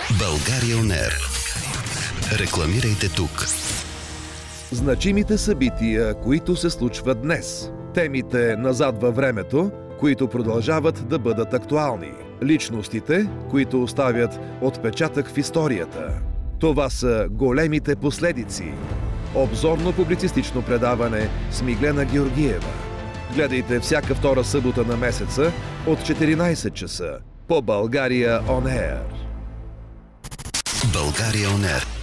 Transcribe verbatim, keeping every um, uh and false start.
България он ер. Рекламирайте тук. Значимите събития, които се случват днес. Темите назад във времето, които продължават да бъдат актуални. Личностите, които оставят отпечатък в историята. Това са големите последици. Обзорно-публицистично предаване с Миглена Георгиева. Гледайте всяка втора събота на месеца от четиринайсет часа по България он ер. България он ер.